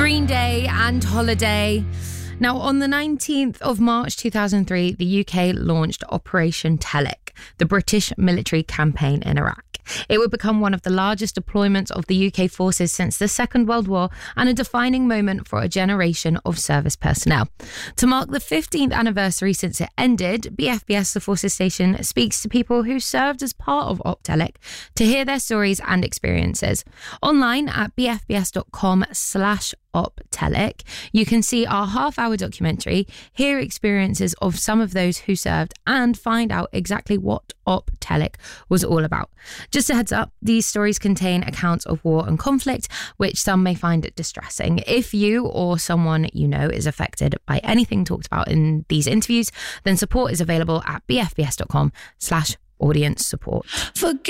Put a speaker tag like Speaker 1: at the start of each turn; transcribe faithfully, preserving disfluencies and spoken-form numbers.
Speaker 1: Green Day and Holiday. Now, on the nineteenth of March two thousand three, the U K launched Operation Telek, the British military campaign in Iraq. It would become one of the largest deployments of the U K forces since the Second World War and a defining moment for a generation of service personnel. To mark the fifteenth anniversary since it ended, B F B S, the Forces Station, speaks to people who served as part of Op Telek to hear their stories and experiences. Online at bfbs.com slash Op Telek, you can see our half-hour documentary, hear experiences of some of those who served, and find out exactly what Op Telek was all about. Just a heads up, these stories contain accounts of war and conflict, which some may find distressing. If you or someone you know is affected by anything talked about in these interviews, then support is available at bfbs.com slash audience support. Forget